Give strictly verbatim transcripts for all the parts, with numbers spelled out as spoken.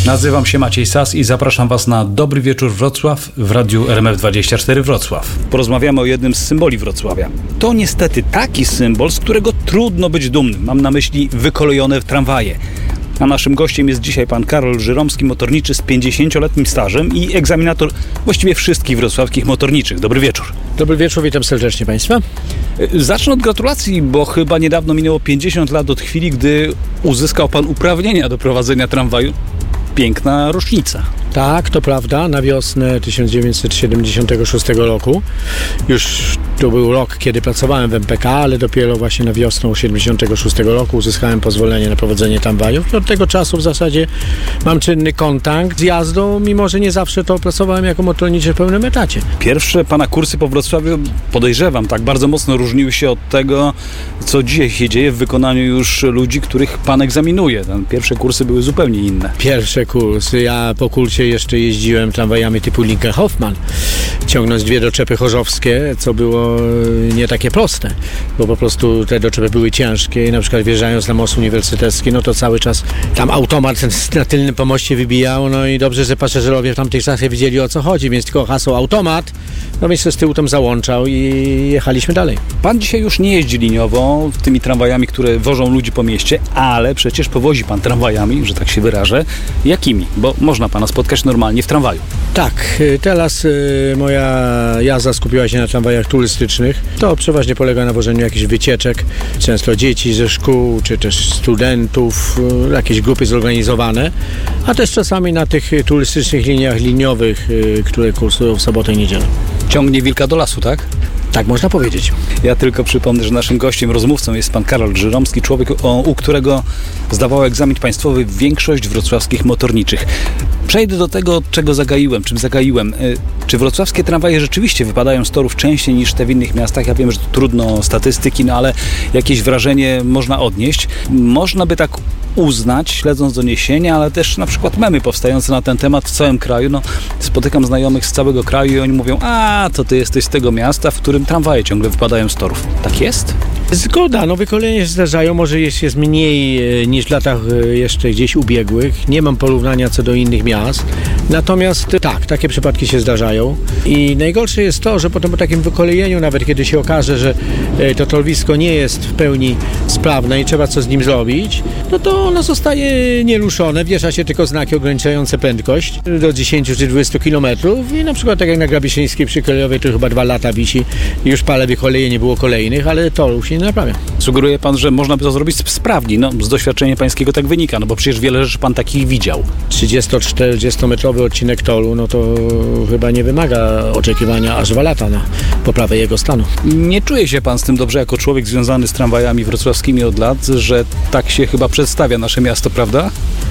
Nazywam się Maciej Sas i zapraszam Was na Dobry Wieczór Wrocław w radiu R M F dwadzieścia cztery Wrocław. Porozmawiamy o jednym z symboli Wrocławia. To niestety taki symbol, z którego trudno być dumnym. Mam na myśli wykolejone tramwaje. A naszym gościem jest dzisiaj pan Karol Żyromski, motorniczy z pięćdziesięcioletnim stażem i egzaminator właściwie wszystkich wrocławskich motorniczych. Dobry wieczór. Dobry wieczór, witam serdecznie Państwa. Zacznę od gratulacji, bo chyba niedawno minęło pięćdziesiąt lat od chwili, gdy uzyskał pan uprawnienia do prowadzenia tramwaju. Piękna rocznica. Tak, to prawda, na wiosnę tysiąc dziewięćset siedemdziesiątego szóstego roku. Już to był rok, kiedy pracowałem w M P K, ale dopiero właśnie na wiosną siedemdziesiątego szóstego roku uzyskałem pozwolenie na prowadzenie tramwajów. I od tego czasu w zasadzie mam czynny kontakt z jazdą, mimo że nie zawsze to pracowałem jako motorniczy w pełnym etacie. Pierwsze pana kursy po Wrocławiu, podejrzewam, tak bardzo mocno różniły się od tego, co dzisiaj się dzieje w wykonaniu już ludzi, których pan egzaminuje. Te pierwsze kursy były zupełnie inne. Pierwsze kursy, ja po kursie jeszcze jeździłem tramwajami typu Linke-Hofmann, ciągnąc dwie doczepy chorzowskie, co było nie takie proste, bo po prostu te doczepy były ciężkie i na przykład wjeżdżając na most uniwersytecki, no to cały czas tam automat na tylnym pomoście wybijał, no i dobrze, że pasażerowie w tamtych czasach wiedzieli, o co chodzi, więc tylko hasło automat, no więc z tyłu tam załączał i jechaliśmy dalej. Pan dzisiaj już nie jeździ liniowo tymi tramwajami, które wożą ludzi po mieście, ale przecież powozi pan tramwajami, że tak się wyrażę. Jakimi? Bo można pana spotkać normalnie w tramwaju. Tak, teraz y, moja jazda skupiła się na tramwajach turystycznych. To przeważnie polega na wożeniu jakichś wycieczek, często dzieci ze szkół, czy też studentów, y, jakieś grupy zorganizowane, a też czasami na tych turystycznych liniach liniowych, y, które kursują w sobotę i niedzielę. Ciągnie wilka do lasu, tak? Tak można powiedzieć. Ja tylko przypomnę, że naszym gościem, rozmówcą jest pan Karol Żyromski, człowiek, o, u którego zdawał egzamin państwowy większość wrocławskich motorniczych. Przejdę do tego, czego zagaiłem, czym zagaiłem. Czy wrocławskie tramwaje rzeczywiście wypadają z torów częściej niż te w innych miastach? Ja wiem, że to trudno statystyki, no ale jakieś wrażenie można odnieść. Można by tak uznać, śledząc doniesienia, ale też na przykład memy powstające na ten temat w całym kraju. No, spotykam znajomych z całego kraju i oni mówią, a to ty jesteś z tego miasta, w którym tramwaje ciągle wypadają z torów. Tak jest? Zgoda, no wykolejenia się zdarzają, może jest, jest mniej e, niż w latach e, jeszcze gdzieś ubiegłych. Nie mam porównania co do innych miast. Natomiast e, tak, takie przypadki się zdarzają. I najgorsze jest to, że potem po takim wykolejeniu, nawet kiedy się okaże, że e, to torowisko nie jest w pełni sprawne i trzeba coś z nim zrobić, no to ono zostaje nieruszone, wiesza się tylko znaki ograniczające prędkość do dziesięciu czy dwudziestu kilometrów i na przykład tak jak na Grabiszyńskiej przy Kolejowej to chyba dwa lata wisi i już parę wykolejeń nie było kolejnych, ale torów się nie naprawia. Sugeruje pan, że można by to zrobić sprawniej. No, z doświadczenia pańskiego tak wynika, no bo przecież wiele rzeczy pan takich widział. trzydziesto-czterdziestometrowy odcinek toru, no to chyba nie wymaga oczekiwania aż dwa lata na poprawę jego stanu. Nie czuje się pan z tym dobrze jako człowiek związany z tramwajami wrocławskimi od lat, że tak się chyba przedstawia nasze miasto, prawda?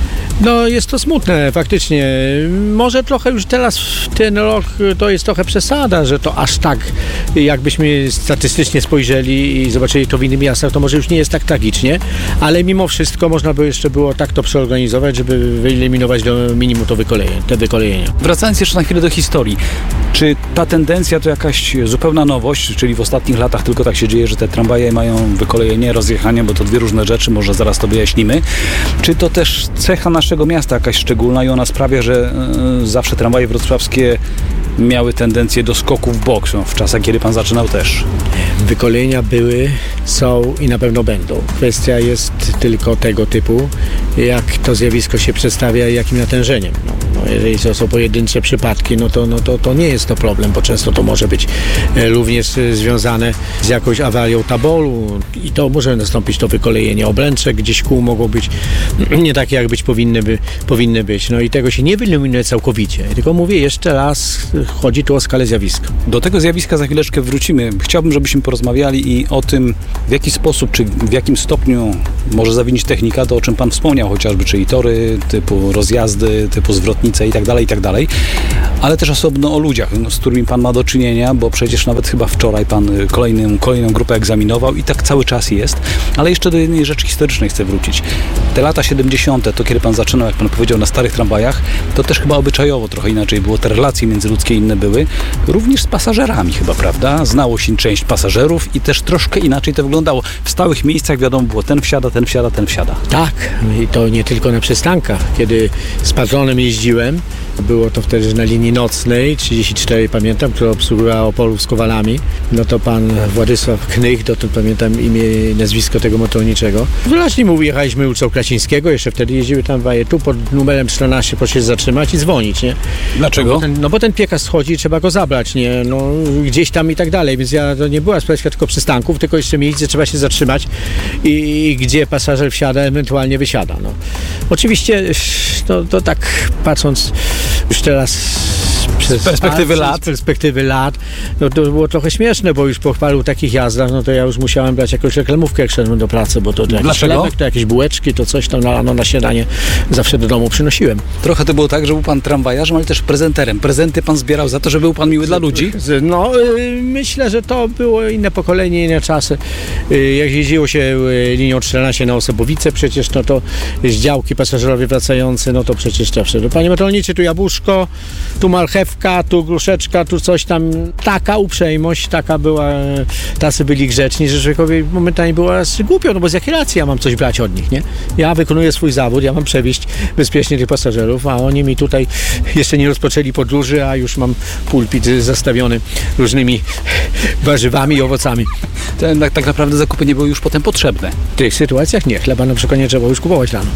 No jest to smutne, faktycznie. Może trochę już teraz w ten rok to jest trochę przesada, że to aż tak, jakbyśmy statystycznie spojrzeli i zobaczyli to w innych miastach, to może już nie jest tak tragicznie, ale mimo wszystko można by jeszcze było tak to przeorganizować, żeby wyeliminować do minimum to wykolejenie, te wykolejenia. Wracając jeszcze na chwilę do historii, czy ta tendencja to jakaś zupełna nowość, czyli w ostatnich latach tylko tak się dzieje, że te tramwaje mają wykolejenie, rozjechanie, bo to dwie różne rzeczy, może zaraz to wyjaśnimy, czy to też cecha naszego miasta jakaś szczególna i ona sprawia, że y, zawsze tramwaje wrocławskie miały tendencję do skoku w bok, no, w czasach, kiedy pan zaczynał też? Wykolejenia były, są i na pewno będą. Kwestia jest tylko tego typu, jak to zjawisko się przedstawia i jakim natężeniem. No, no, jeżeli to są pojedyncze przypadki, no to, no to, to nie jest to problem, bo często to może być e, również e, związane z jakąś awarią taboru i to może nastąpić to wykolejenie obręczek, gdzieś kół mogą być nie takie, jak być powinny, by, powinny być. No i tego się nie wyeliminuje całkowicie, tylko mówię jeszcze raz, chodzi tu o skalę zjawiska. Do tego zjawiska za chwileczkę wrócimy. Chciałbym, żebyśmy porozmawiali i o tym, w jaki sposób, czy w jakim stopniu może zawinić technika, to o czym pan wspomniał, chociażby, czyli tory typu rozjazdy, typu zwrotnice, kierownicę i tak dalej, i tak dalej. Ale też osobno o ludziach, no, z którymi pan ma do czynienia, bo przecież nawet chyba wczoraj pan kolejną, kolejną grupę egzaminował i tak cały czas jest. Ale jeszcze do jednej rzeczy historycznej chcę wrócić. Te lata siedemdziesiąte, to kiedy pan zaczynał, jak pan powiedział, na starych tramwajach, to też chyba obyczajowo trochę inaczej było. Te relacje międzyludzkie inne były. Również z pasażerami chyba, prawda? Znało się część pasażerów i też troszkę inaczej to wyglądało. W stałych miejscach wiadomo było, ten wsiada, ten wsiada, ten wsiada. Tak, i to nie tylko na przystankach. Kiedy z patronem jeździłem, było to wtedy na linii nocnej, trzydzieści cztery pamiętam, która obsługiwała Opolów z Kowalami. No to pan Władysław Knych, dotąd pamiętam imię i nazwisko tego motorniczego. Wyraźnie mówi, jechaliśmy ulicą Krasińskiego, jeszcze wtedy jeździły tramwaje. Tu pod numerem czternaście proszę się zatrzymać i dzwonić, nie? Dlaczego? No bo ten, no bo ten piekarz schodzi i trzeba go zabrać, nie? No gdzieś tam i tak dalej, więc ja, to nie była sprawa tylko przystanków, tylko jeszcze miejsce trzeba się zatrzymać i, i gdzie pasażer wsiada, ewentualnie wysiada, no. Oczywiście, to, to tak patrząc już teraz przez z perspektywy a, lat. Z perspektywy lat, no to było trochę śmieszne, bo już po paru takich jazdach, no to ja już musiałem brać jakąś reklamówkę, jak szedłem do pracy, bo to, to jakiś chlebek, to jakieś bułeczki, to coś tam na rano na śniadanie zawsze do domu przynosiłem. Trochę to było tak, że był pan tramwajarzem, ale też prezenterem. Prezenty pan zbierał za to, że był pan miły dla ludzi? No, myślę, że to było inne pokolenie, inne czasy. Jak jeździło się linią czternaście na Osobowice przecież, no to z działki pasażerowie wracający, no to przecież zawsze. Panie metrolniczy, tu jabłuszko, tu marchewka, tu gruszeczka, tu coś tam. Taka uprzejmość, taka była, tacy byli grzeczni, że człowiekowi momentami było głupio, no bo z jakiej racji ja mam coś brać od nich, nie? Ja wykonuję swój zawód, ja mam przewieźć bezpiecznie tych pasażerów, a oni mi tutaj jeszcze nie rozpoczęli podróży, a już mam pulpit zastawiony różnymi warzywami i owocami. Te, tak, tak naprawdę zakupy nie były już potem potrzebne. W tych sytuacjach nie, chleba na przykład nie trzeba już kupować rano.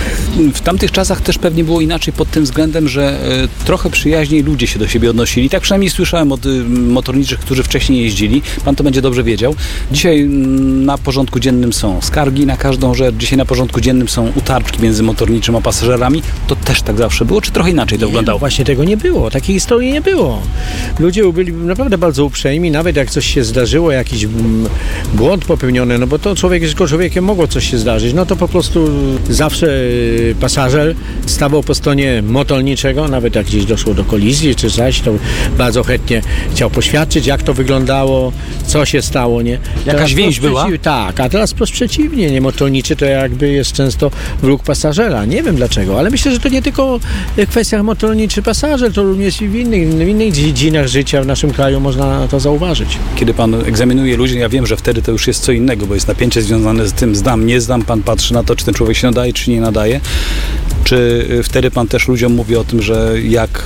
W tamtych czasach też pewnie było inaczej pod tym względem, że y, trochę przyjaźniej ludzie się do siebie odnosili. Tak przynajmniej słyszałem od y, motorniczych, którzy wcześniej jeździli. Pan to będzie dobrze wiedział. Dzisiaj y, na porządku dziennym są skargi na każdą rzecz. Dzisiaj na porządku dziennym są utarczki między motorniczym a pasażerami. To też tak zawsze było, czy trochę inaczej to nie, wyglądało? No właśnie tego nie było. Takiej historii nie było. Ludzie byli naprawdę bardzo uprzejmi, nawet jak coś się zdarzyło, jakiś mm, błąd popełniony, no bo to człowiek jest tylko człowiekiem, mogło coś się zdarzyć, no to po prostu zawsze y, pasażer stawał po stronie motorniczego, nawet jak gdzieś doszło do kolizji czy coś, to bardzo chętnie chciał poświadczyć, jak to wyglądało, co się stało, nie? Jakaś więź była? Tak, a teraz wprost przeciwnie, nie? Motorniczy to jakby jest często wróg pasażera. Nie wiem dlaczego, ale myślę, że to nie tylko w kwestiach motorniczy pasażer, to również w innych, w innych dziedzinach życia w naszym kraju można to zauważyć. Kiedy pan egzaminuje ludzi, ja wiem, że wtedy to już jest co innego, bo jest napięcie związane z tym zdam, nie zdam, pan patrzy na to, czy ten człowiek się nadaje, czy nie nadaje. Czy wtedy pan też ludziom mówi o tym, że jak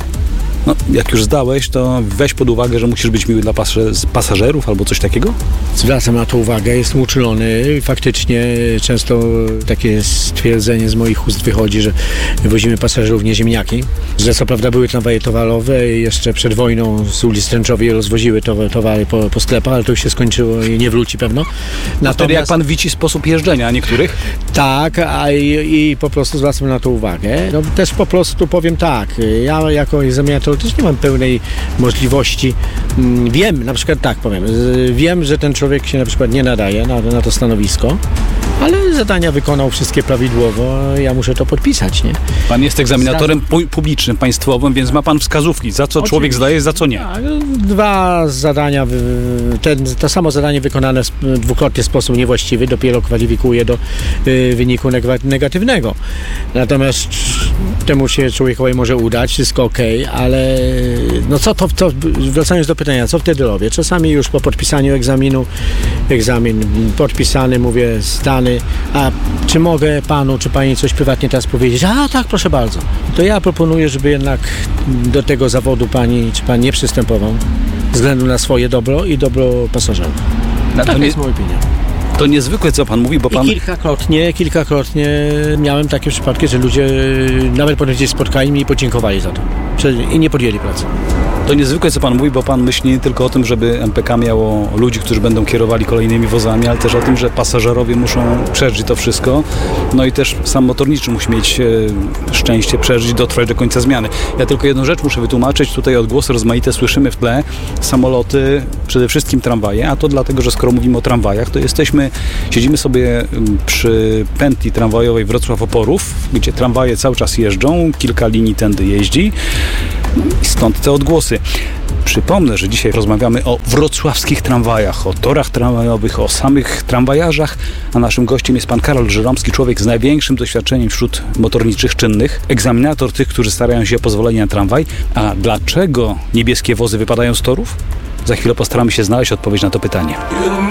no, jak już zdałeś, to weź pod uwagę, że musisz być miły dla pas- pasażerów albo coś takiego? Zwracam na to uwagę, jestem uczulony. Faktycznie często takie stwierdzenie z moich ust wychodzi, że wozimy pasażerów nie ziemniaki. Że co prawda były tramwaje towarowe i jeszcze przed wojną z ulic Tęczowej rozwoziły towary po, po sklepach, ale to już się skończyło i nie wróci pewno. Natomiast wtedy jak pan widzi sposób jeżdżenia niektórych? Tak, a i, i po prostu zwracam na to uwagę. No, też po prostu powiem tak, ja jako egzaminator też nie mam pełnej możliwości. Wiem, na przykład tak powiem, wiem, że ten człowiek się na przykład nie nadaje na, na to stanowisko, ale zadania wykonał wszystkie prawidłowo, ja muszę to podpisać, nie? Pan jest egzaminatorem pu- publicznym, państwowym, więc ma pan wskazówki, za co Oczywiście. człowiek zdaje, za co nie. Tak, dwa zadania, ten, to samo zadanie wykonane w dwukrotnie sposób niewłaściwy dopiero kwalifikuje do y, wyniku negatywnego. Natomiast temu się człowiekowi może udać, wszystko okej, okay, ale no co to, to, wracając do pytania, co wtedy robię? Czasami już po podpisaniu egzaminu, egzamin podpisany, mówię, zdany, a czy mogę panu, czy pani coś prywatnie teraz powiedzieć? A tak, proszę bardzo. To ja proponuję, żeby jednak do tego zawodu pani, czy pan nie przystępował, ze względu na swoje dobro i dobro pasażerów. No, tak to jest nie, moja opinia. To niezwykłe, co pan mówi, bo pan... I kilkakrotnie, kilkakrotnie miałem takie przypadki, że ludzie nawet po gdzieś spotkali mnie i podziękowali za to. I nie podjęli pracy. To niezwykłe, co pan mówi, bo pan myśli nie tylko o tym, żeby M P K miało ludzi, którzy będą kierowali kolejnymi wozami, ale też o tym, że pasażerowie muszą przeżyć to wszystko. No i też sam motorniczy musi mieć e, szczęście przeżyć, dotrwać do końca zmiany. Ja tylko jedną rzecz muszę wytłumaczyć. Tutaj odgłosy rozmaite słyszymy w tle. Samoloty, przede wszystkim tramwaje, a to dlatego, że skoro mówimy o tramwajach, to jesteśmy, siedzimy sobie przy pętli tramwajowej Wrocław-Oporów, gdzie tramwaje cały czas jeżdżą, kilka linii tędy jeździ i stąd te odgłosy. Przypomnę, że dzisiaj rozmawiamy o wrocławskich tramwajach, o torach tramwajowych, o samych tramwajarzach, a naszym gościem jest pan Karol Żyromski, człowiek z największym doświadczeniem wśród motorniczych czynnych, egzaminator tych, którzy starają się o pozwolenie na tramwaj. A dlaczego niebieskie wozy wypadają z torów? Za chwilę postaramy się znaleźć odpowiedź na to pytanie.